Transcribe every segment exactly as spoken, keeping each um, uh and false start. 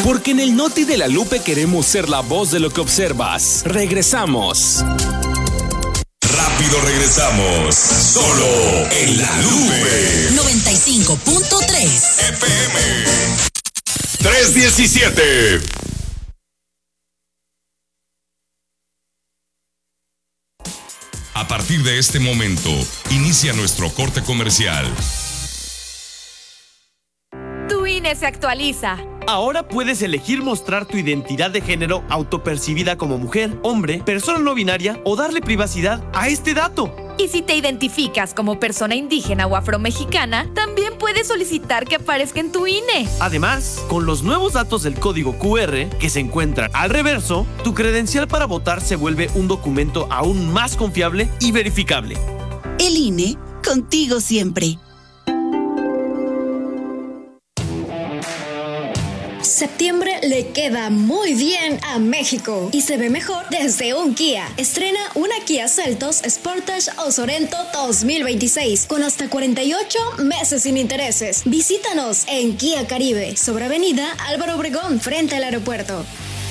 Porque en el Noti de la Lupe queremos ser la voz de lo que observas. Regresamos. Rápido regresamos. Solo en la Lupe. noventa y cinco punto tres F M. tres diecisiete. A partir de este momento, inicia nuestro corte comercial. Tu I N E se actualiza. Ahora puedes elegir mostrar tu identidad de género autopercibida como mujer, hombre, persona no binaria o darle privacidad a este dato. Y si te identificas como persona indígena o afromexicana, también puedes solicitar que aparezca en tu I N E. Además, con los nuevos datos del código Q R que se encuentran al reverso, tu credencial para votar se vuelve un documento aún más confiable y verificable. El I N E, contigo siempre. Septiembre le queda muy bien a México y se ve mejor desde un Kia. Estrena una Kia Seltos, Sportage o Sorento dos mil veintiséis con hasta cuarenta y ocho meses sin intereses. Visítanos en Kia Caribe, sobre Avenida Álvaro Obregón, frente al aeropuerto.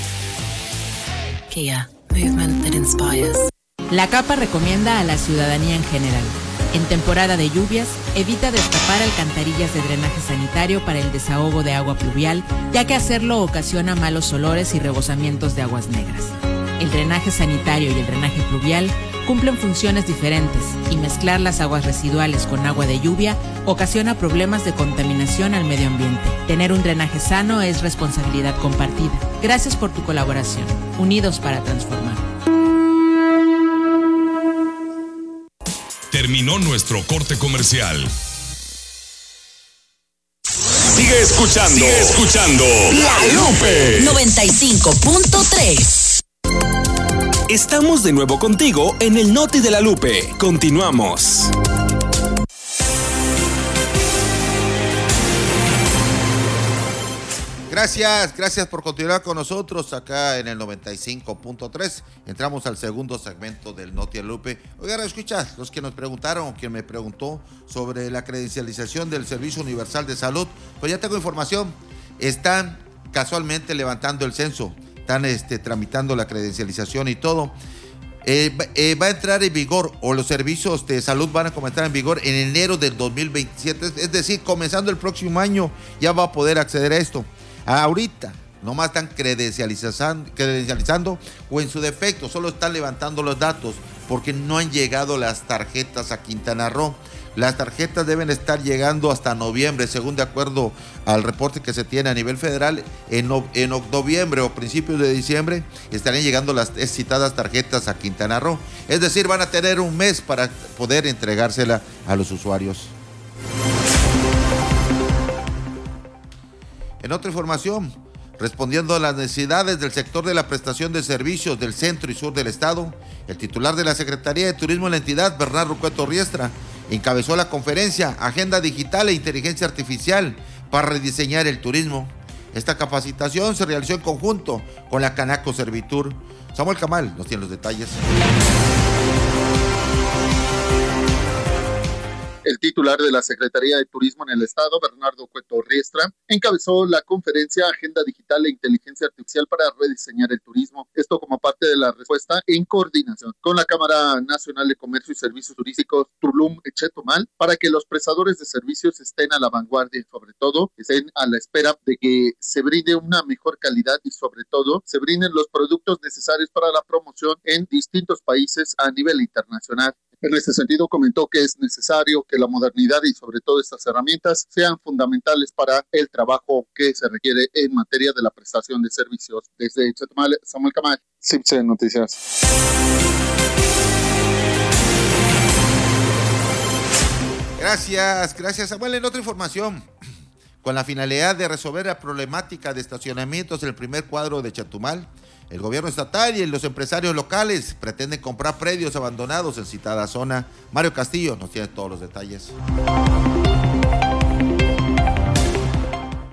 Kia, movement that inspires. La CAPA recomienda a la ciudadanía en general: en temporada de lluvias, evita destapar alcantarillas de drenaje sanitario para el desahogo de agua pluvial, ya que hacerlo ocasiona malos olores y rebosamientos de aguas negras. El drenaje sanitario y el drenaje pluvial cumplen funciones diferentes y mezclar las aguas residuales con agua de lluvia ocasiona problemas de contaminación al medio ambiente. Tener un drenaje sano es responsabilidad compartida. Gracias por tu colaboración. Unidos para transformar. Terminó nuestro corte comercial. Sigue escuchando. Sigue escuchando. La Lupe. noventa y cinco punto tres. Estamos de nuevo contigo en el Noti de la Lupe. Continuamos. Gracias, gracias por continuar con nosotros acá en el noventa y cinco punto tres. Entramos al segundo segmento del Noti de la Lupe. Oigan, escucha, los que nos preguntaron o quien me preguntó sobre la credencialización del Servicio Universal de Salud, pues ya tengo información. Están casualmente levantando el censo, están este, tramitando la credencialización y todo. Eh, eh, va a entrar en vigor, o los servicios de salud van a comenzar en vigor en enero del dos mil veintisiete, es decir, comenzando el próximo año ya va a poder acceder a esto. Ahorita nomás están credencializando, credencializando o en su defecto solo están levantando los datos porque no han llegado las tarjetas a Quintana Roo. Las tarjetas deben estar llegando hasta noviembre, según de acuerdo al reporte que se tiene a nivel federal. En, no, en noviembre o principios de diciembre estarían llegando las citadas tarjetas a Quintana Roo. Es decir, van a tener un mes para poder entregársela a los usuarios. En otra información, respondiendo a las necesidades del sector de la prestación de servicios del centro y sur del estado, el titular de la Secretaría de Turismo en la entidad, Bernardo Cueto Riestra, encabezó la conferencia Agenda Digital e Inteligencia Artificial para rediseñar el turismo. Esta capacitación se realizó en conjunto con la Canaco Servitur. Samuel Camal nos tiene los detalles. El titular de la Secretaría de Turismo en el Estado, Bernardo Cueto Riestra, encabezó la conferencia Agenda Digital e Inteligencia Artificial para rediseñar el turismo. Esto como parte de la respuesta en coordinación con la Cámara Nacional de Comercio y Servicios Turísticos Tulum-Chetumal para que los prestadores de servicios estén a la vanguardia y sobre todo estén a la espera de que se brinde una mejor calidad y sobre todo se brinden los productos necesarios para la promoción en distintos países a nivel internacional. En este sentido, comentó que es necesario que la modernidad y sobre todo estas herramientas sean fundamentales para el trabajo que se requiere en materia de la prestación de servicios. Desde Chetumal, Samuel Camal, C I P C Noticias. Gracias, gracias Samuel. En otra información, con la finalidad de resolver la problemática de estacionamientos en el primer cuadro de Chetumal, el gobierno estatal y los empresarios locales pretenden comprar predios abandonados en citada zona. Mario Castillo nos tiene todos los detalles.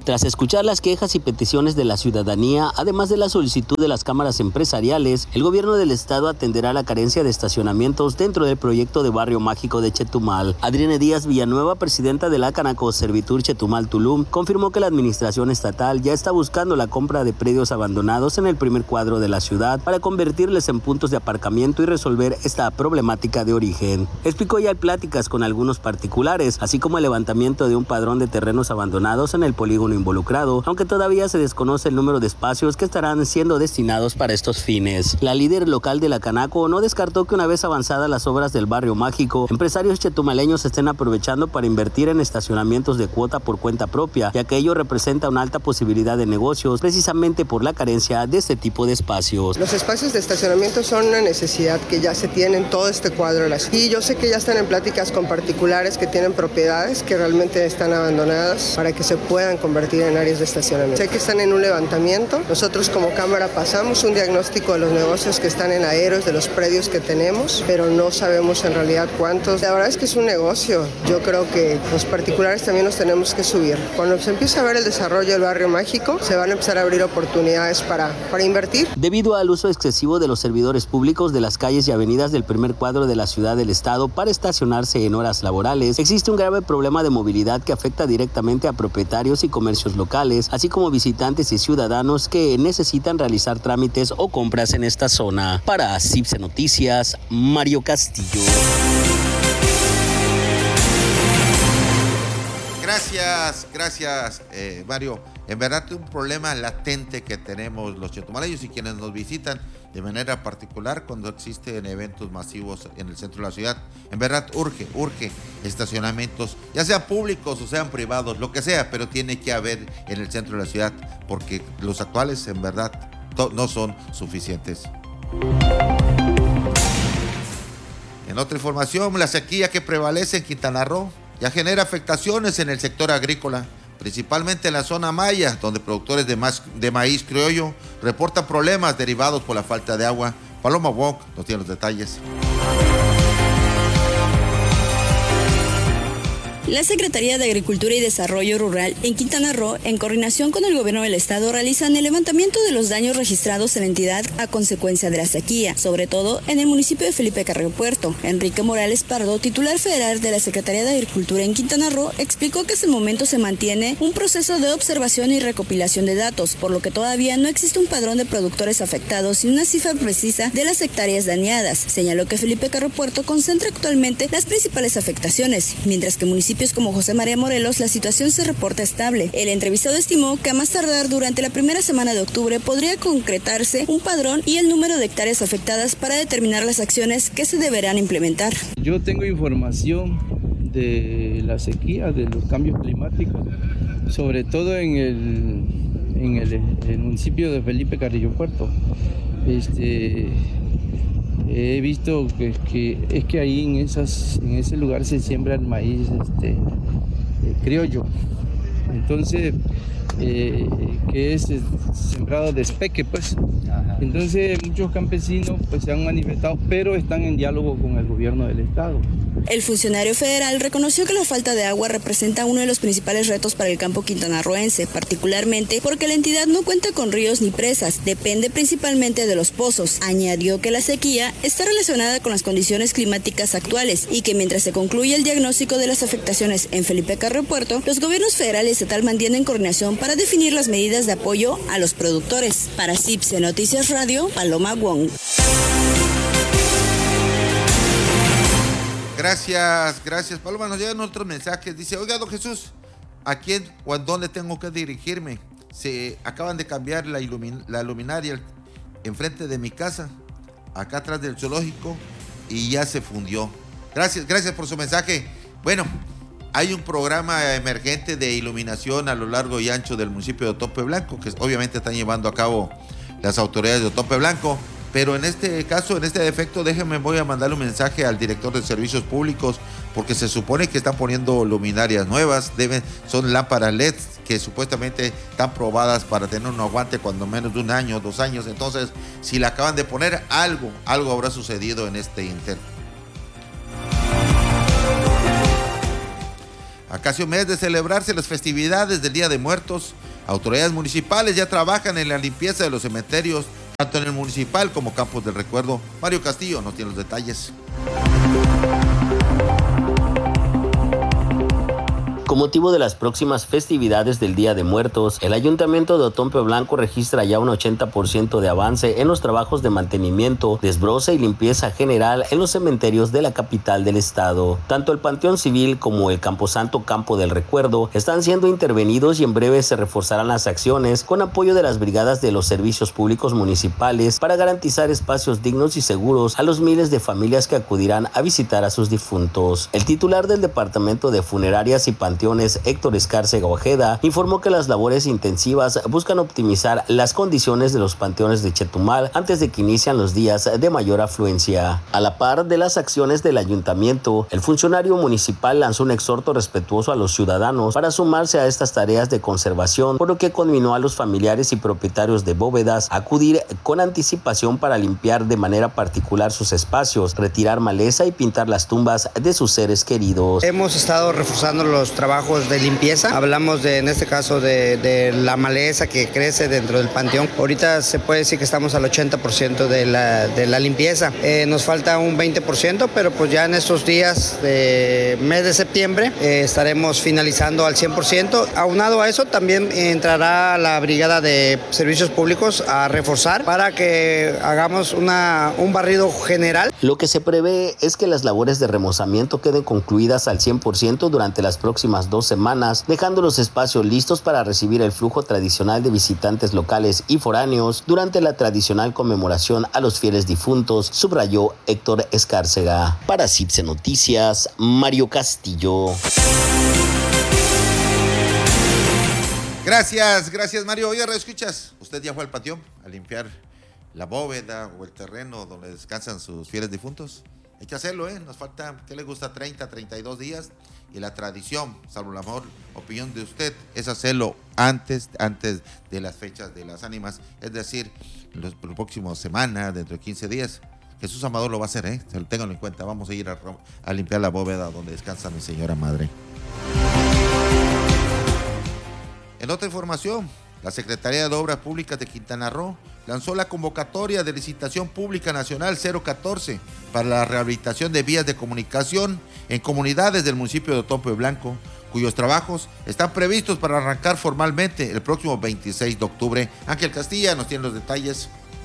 Tras escuchar las quejas y peticiones de la ciudadanía, además de la solicitud de las cámaras empresariales, el gobierno del estado atenderá la carencia de estacionamientos dentro del proyecto de Barrio Mágico de Chetumal. Adriana Díaz Villanueva, presidenta de la Canaco Servitur Chetumal Tulum, confirmó que la administración estatal ya está buscando la compra de predios abandonados en el primer cuadro de la ciudad para convertirles en puntos de aparcamiento y resolver esta problemática de origen. Explicó ya pláticas con algunos particulares, así como el levantamiento de un padrón de terrenos abandonados en el polígono involucrado, aunque todavía se desconoce el número de espacios que estarán siendo destinados para estos fines. La líder local de la Canaco no descartó que una vez avanzadas las obras del Barrio Mágico, empresarios chetumaleños estén aprovechando para invertir en estacionamientos de cuota por cuenta propia, ya que ello representa una alta posibilidad de negocios precisamente por la carencia de este tipo de espacios. Los espacios de estacionamiento son una necesidad que ya se tiene en todo este cuadro de la ciudad. Y yo sé que ya están en pláticas con particulares que tienen propiedades que realmente están abandonadas para que se puedan convertir en áreas de estacionamiento. Sé que están en un levantamiento. Nosotros como Cámara pasamos un diagnóstico de los negocios que están en aéreos, de los predios que tenemos, pero no sabemos en realidad cuántos. La verdad es que es un negocio. Yo creo que los particulares también nos tenemos que subir. Cuando se empiece a ver el desarrollo del Barrio Mágico, se van a empezar a abrir oportunidades para, para invertir. Debido al uso excesivo de los servidores públicos de las calles y avenidas del primer cuadro de la ciudad del estado para estacionarse en horas laborales, existe un grave problema de movilidad que afecta directamente a propietarios y comercios locales, así como visitantes y ciudadanos que necesitan realizar trámites o compras en esta zona. Para Cipse Noticias, Mario Castillo. Gracias, gracias, eh, Mario. En verdad es un problema latente que tenemos los chetumaleños y quienes nos visitan de manera particular cuando existen eventos masivos en el centro de la ciudad. En verdad urge, urge estacionamientos, ya sean públicos o sean privados, lo que sea, pero tiene que haber en el centro de la ciudad porque los actuales en verdad no son suficientes. En otra información, la sequía que prevalece en Quintana Roo ya genera afectaciones en el sector agrícola, principalmente en la zona maya, donde productores de, ma- de maíz criollo reportan problemas derivados por la falta de agua. Paloma Wong nos tiene los detalles. La Secretaría de Agricultura y Desarrollo Rural en Quintana Roo, en coordinación con el gobierno del estado, realizan el levantamiento de los daños registrados en la entidad a consecuencia de la sequía, sobre todo en el municipio de Felipe Carrillo Puerto. Enrique Morales Pardo, titular federal de la Secretaría de Agricultura en Quintana Roo, explicó que hasta el momento se mantiene un proceso de observación y recopilación de datos, por lo que todavía no existe un padrón de productores afectados y una cifra precisa de las hectáreas dañadas. Señaló que Felipe Carrillo Puerto concentra actualmente las principales afectaciones, mientras que municipios como José María Morelos la situación se reporta estable. El entrevistado estimó que a más tardar durante la primera semana de octubre podría concretarse un padrón y el número de hectáreas afectadas para determinar las acciones que se deberán implementar. Yo tengo información de la sequía, de los cambios climáticos, sobre todo en el, en el, el municipio de Felipe Carrillo Puerto. Este, he visto que, que es que ahí en, esas, en ese lugar se siembra el maíz este, eh, criollo. Entonces, eh, que es eh, sembrado de espeque, pues. Entonces, muchos campesinos pues, se han manifestado, pero están en diálogo con el gobierno del estado. El funcionario federal reconoció que la falta de agua representa uno de los principales retos para el campo quintanarroense, particularmente porque la entidad no cuenta con ríos ni presas, depende principalmente de los pozos. Añadió que la sequía está relacionada con las condiciones climáticas actuales y que mientras se concluye el diagnóstico de las afectaciones en Felipe Carrillo Puerto, los gobiernos federal y estatal mantienen coordinación para definir las medidas de apoyo a los productores. Para Cipse Noticias Radio, Paloma Wong. Gracias, gracias, Paloma. Nos llegan otros mensajes. Dice, oiga, don Jesús, ¿a quién o a dónde tengo que dirigirme? Se acaban de cambiar la, ilumin- la luminaria enfrente de mi casa, acá atrás del zoológico, y ya se fundió. Gracias, gracias por su mensaje. Bueno, hay un programa emergente de iluminación a lo largo y ancho del municipio de Otompe Blanco, que obviamente están llevando a cabo las autoridades de Otompe Blanco. Pero en este caso, en este defecto, déjenme, voy a mandarle un mensaje al director de servicios públicos, porque se supone que están poniendo luminarias nuevas, deben, son lámparas L E D que supuestamente están probadas para tener un aguante cuando menos de un año, dos años. Entonces, si la acaban de poner, algo, algo habrá sucedido en este inter. A casi un mes de celebrarse las festividades del Día de Muertos, autoridades municipales ya trabajan en la limpieza de los cementerios, tanto en el municipal como Campos del Recuerdo. Mario Castillo nos tiene los detalles. Con motivo de las próximas festividades del Día de Muertos, el Ayuntamiento de Otompe Blanco registra ya un ochenta por ciento de avance en los trabajos de mantenimiento, desbroce y limpieza general en los cementerios de la capital del estado. Tanto el Panteón Civil como el Camposanto Campo del Recuerdo están siendo intervenidos y en breve se reforzarán las acciones con apoyo de las brigadas de los servicios públicos municipales para garantizar espacios dignos y seguros a los miles de familias que acudirán a visitar a sus difuntos. El titular del Departamento de Funerarias y Panteones, Héctor Escárcega Ojeda, informó que las labores intensivas buscan optimizar las condiciones de los panteones de Chetumal antes de que inician los días de mayor afluencia. A la par de las acciones del ayuntamiento, el funcionario municipal lanzó un exhorto respetuoso a los ciudadanos para sumarse a estas tareas de conservación, por lo que conminó a los familiares y propietarios de bóvedas a acudir con anticipación para limpiar de manera particular sus espacios, retirar maleza y pintar las tumbas de sus seres queridos. Hemos estado reforzando los trabajos de limpieza. Hablamos de, en este caso, de, de la maleza que crece dentro del panteón. Ahorita se puede decir que estamos al ochenta por ciento de la, de la limpieza. Eh, nos falta un veinte por ciento, pero pues ya en estos días de mes de septiembre eh, estaremos finalizando al cien por ciento. Aunado a eso, también entrará la brigada de servicios públicos a reforzar para que hagamos una, un barrido general. Lo que se prevé es que las labores de remozamiento queden concluidas al cien por ciento durante las próximas dos semanas, dejando los espacios listos para recibir el flujo tradicional de visitantes locales y foráneos durante la tradicional conmemoración a los fieles difuntos, subrayó Héctor Escárcega. Para CIPSE Noticias, Mario Castillo. Gracias, gracias Mario. Oiga, escuchas, ¿usted ya fue al panteón a limpiar la bóveda o el terreno donde descansan sus fieles difuntos? Hay que hacerlo, ¿eh? Nos falta, ¿qué le gusta? treinta, treinta y dos días. Y la tradición, salvo la mejor opinión de usted, es hacerlo antes, antes de las fechas de las ánimas. Es decir, los, los próximos semanas, dentro de quince días. Jesús Amador lo va a hacer, ¿eh? Ténganlo en cuenta. Vamos a ir a, a limpiar la bóveda donde descansa mi señora madre. En otra información, la Secretaría de Obras Públicas de Quintana Roo lanzó la convocatoria de licitación pública nacional cero catorce para la rehabilitación de vías de comunicación en comunidades del municipio de Otompe Blanco, cuyos trabajos están previstos para arrancar formalmente el próximo veintiséis de octubre. Ángel Castilla nos tiene los detalles.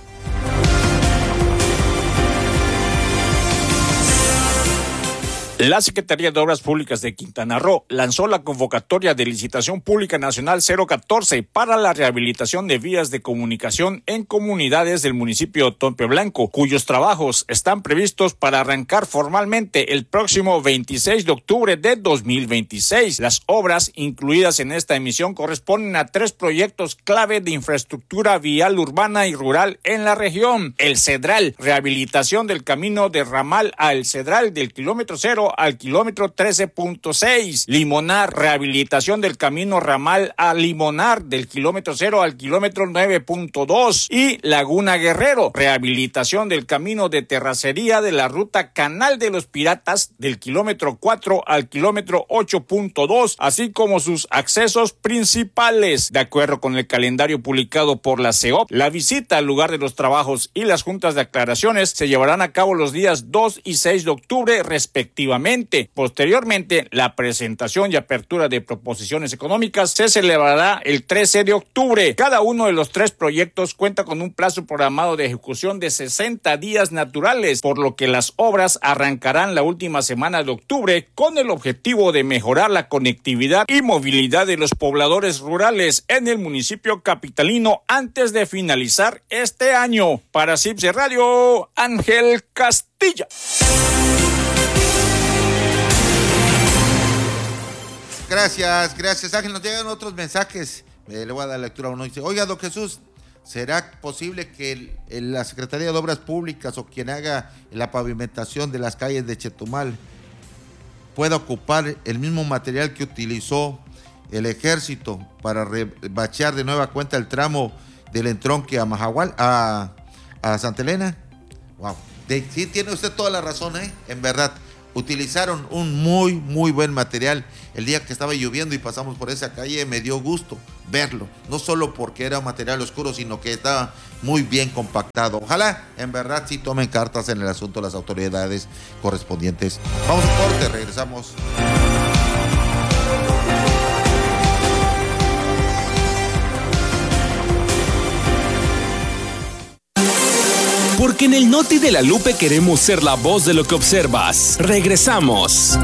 La Secretaría de Obras Públicas de Quintana Roo lanzó la convocatoria de licitación pública nacional cero catorce para la rehabilitación de vías de comunicación en comunidades del municipio de Otompe Blanco, cuyos trabajos están previstos para arrancar formalmente el próximo veintiséis de octubre de dos mil veintiséis. Las obras incluidas en esta emisión corresponden a tres proyectos clave de infraestructura vial urbana y rural en la región. El Cedral, rehabilitación del camino de Ramal a El Cedral del kilómetro cero al kilómetro trece punto seis. Limonar, rehabilitación del camino Ramal a Limonar del kilómetro cero al kilómetro nueve punto dos. Y Laguna Guerrero, rehabilitación del camino de terracería de la ruta Canal de los Piratas del kilómetro cuatro al kilómetro ocho punto dos, así como sus accesos principales. De acuerdo con el calendario publicado por la C E O P, la visita al lugar de los trabajos y las juntas de aclaraciones se llevarán a cabo los días dos y seis de octubre respectivamente. Posteriormente, la presentación y apertura de proposiciones económicas se celebrará el trece de octubre. Cada uno de los tres proyectos cuenta con un plazo programado de ejecución de sesenta días naturales, por lo que las obras arrancarán la última semana de octubre con el objetivo de mejorar la conectividad y movilidad de los pobladores rurales en el municipio capitalino antes de finalizar este año. Para CIPSE Radio, Ángel Castilla. Gracias, gracias Ángel. Nos llegan otros mensajes. Eh, le voy a dar lectura a uno. Dice, oiga, don Jesús, ¿será posible que el, el, la Secretaría de Obras Públicas o quien haga la pavimentación de las calles de Chetumal pueda ocupar el mismo material que utilizó el ejército para rebachear de nueva cuenta el tramo del entronque a Majahual, a, a Santa Elena? Wow. De, sí, tiene usted toda la razón, ¿eh? En verdad. utilizaron un muy, muy buen material. El día que estaba lloviendo y pasamos por esa calle me dio gusto verlo, no solo porque era un material oscuro, sino que estaba muy bien compactado. Ojalá, en verdad, sí tomen cartas en el asunto las autoridades correspondientes. Vamos a corte, regresamos. Porque en el Noti de la Lupe queremos ser la voz de lo que observas. Regresamos.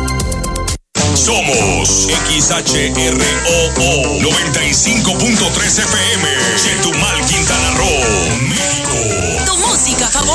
Somos X H R O O noventa y cinco punto tres F M, Chetumal, Quintana Roo, México. Tu música favorita.